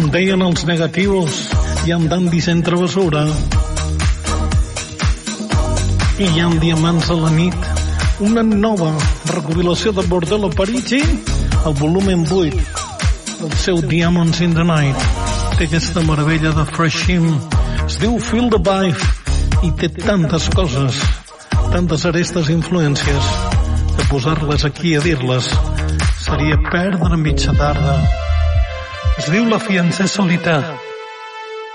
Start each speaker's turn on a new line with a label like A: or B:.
A: com deien els negatius, hi ha dandis entre basura. I hi ha diamants a la nit. Una nova recopilació de Bordello Parigi, el volumen 8, el seu Diamonds in the Night. Té aquesta meravella de Fresh Him. Es diu Feel the Vibe i té tantes coses, tantes arestes i influències, que posar-les aquí a dir-les seria perdre mitja tarda. Es diu La Fiancée Solitaire.